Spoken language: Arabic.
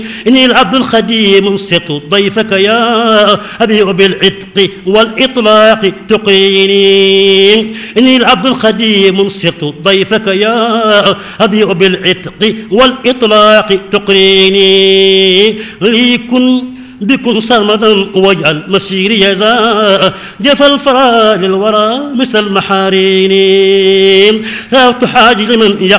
إني العبد الخديم صرت ضيفك يا أبيع بالعتق والإطلاق تقيني. إني العبد الخديم صرت ضيفك يا أبيع بالعتق والإطلاق تقريني. ليكن بكن صمدا واجعل مسيري ذا جف الفرا للورى مثل المحارين. ثابت حاج لمن